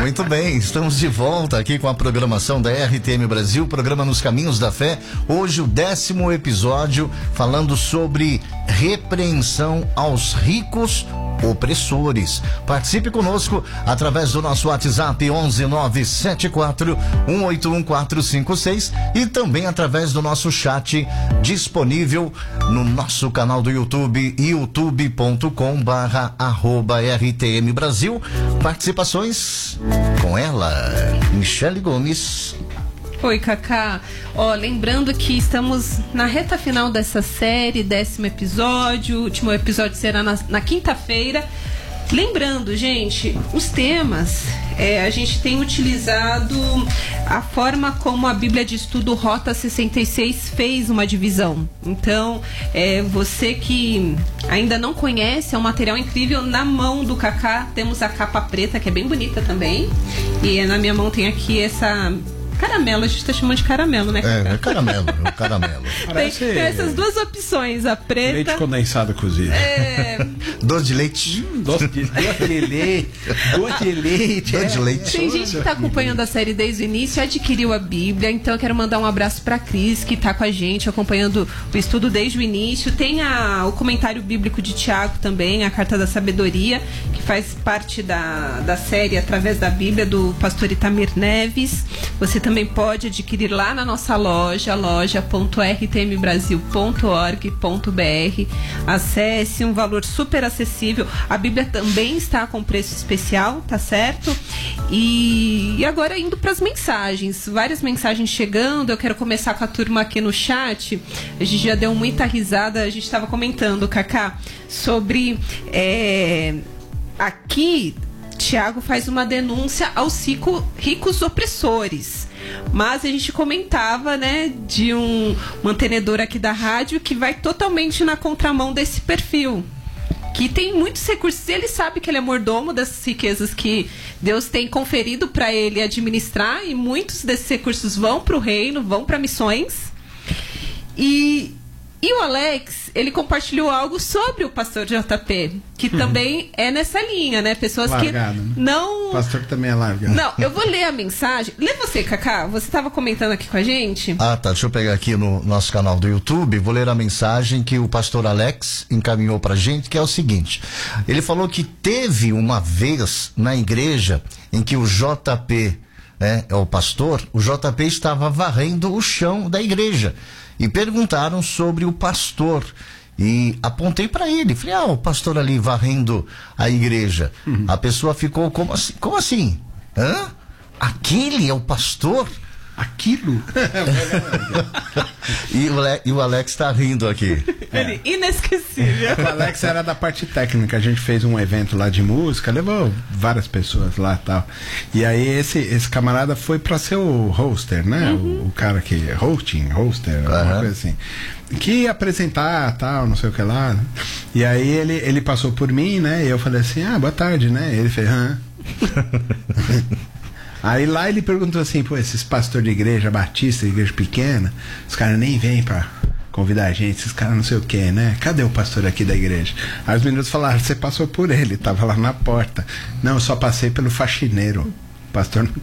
Muito bem, estamos de volta aqui com a programação da RTM Brasil, programa Nos Caminhos da Fé. Hoje o 10º episódio, falando sobre repreensão aos ricos opressores. Participe conosco através do nosso WhatsApp 11974181456 e também através do nosso chat disponível no nosso canal do YouTube, youtube.com/RTM Brasil. Participações com ela, Michele Gomes. Oi, Cacá. Lembrando que estamos na reta final dessa série, 10º episódio. O último episódio será na quinta-feira. Lembrando, gente, os temas, a gente tem utilizado a forma como a Bíblia de Estudo Rota 66 fez uma divisão. Então, você que ainda não conhece, é um material incrível. Na mão do Cacá temos a capa preta, que é bem bonita também. E na minha mão tem aqui essa... caramelo, a gente tá chamando de caramelo, né? É caramelo. Tem essas duas opções, a preta... Leite condensado cozido. Doce de leite. Doce de leite. Tem gente que tá acompanhando a série desde o início, adquiriu a Bíblia, então eu quero mandar um abraço pra Cris, que tá com a gente, acompanhando o estudo desde o início. Tem o comentário bíblico de Tiago também, a Carta da Sabedoria, que faz parte da série através da Bíblia, do pastor Itamir Neves. Você também pode adquirir lá na nossa loja.rtmbrasil.org.br. Acesse, um valor super acessível. A Bíblia também está com preço especial, tá certo? E agora indo para as mensagens, várias mensagens chegando. Eu quero começar com a turma aqui no chat. A gente já deu muita risada, a gente estava comentando, Cacá, sobre aqui Tiago faz uma denúncia aos ricos opressores. Mas a gente comentava, né, de um mantenedor aqui da rádio que vai totalmente na contramão desse perfil, que tem muitos recursos. Ele sabe que ele é mordomo das riquezas que Deus tem conferido para ele administrar, e muitos desses recursos vão para o reino, vão para missões. E o Alex, ele compartilhou algo sobre o pastor JP, que também é nessa linha, né? Pessoas largado, que não... O pastor também é largado. Não, eu vou ler a mensagem. Lê você, Cacá. Você estava comentando aqui com a gente. Tá. Deixa eu pegar aqui no nosso canal do YouTube. Vou ler a mensagem que o pastor Alex encaminhou pra gente, que é o seguinte. Ele falou que teve uma vez na igreja em que o JP, é o pastor, o JP estava varrendo o chão da igreja. E perguntaram sobre o pastor. E apontei para ele. Falei, o pastor ali varrendo a igreja. A pessoa ficou, como assim? Como assim? Hã? Aquele é o pastor? Aquilo? E o Alex tá rindo aqui. Ele, inesquecível. O Alex era da parte técnica. A gente fez um evento lá de música, levou várias pessoas lá e tal. E aí esse camarada foi pra ser o hoster, né? O cara que... hoster, alguma coisa assim. Que ia apresentar, tal, não sei o que lá. E aí ele passou por mim, né? E eu falei assim, boa tarde, né? E ele fez, Aí lá ele perguntou assim, esses pastores de igreja batista, de igreja pequena, os caras nem vêm pra convidar a gente, esses caras não sei o que, né? Cadê o pastor aqui da igreja? Aí os meninos falaram, você passou por ele, tava lá na porta. Não, eu só passei pelo faxineiro. O pastor não...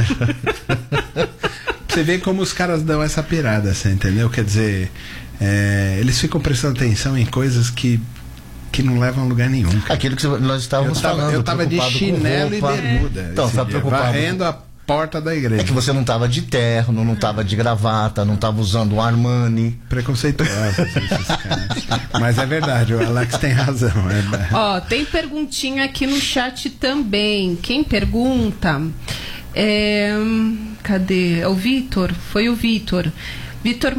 Você vê como os caras dão essa pirada, você entendeu? Quer dizer, eles ficam prestando atenção em coisas que não levam a lugar nenhum. Cara. Aquilo que nós estávamos falando. Eu estava de chinelo e bermuda. Então, tá preocupado. Varrendo a porta da igreja. É que você não estava de terno, não estava de gravata, não estava usando um Armani. Preconceituosos esses caras. Mas é verdade, o Alex tem razão. Tem perguntinha aqui no chat também. Quem pergunta? Cadê? É o Vitor? Foi o Vitor. Vitor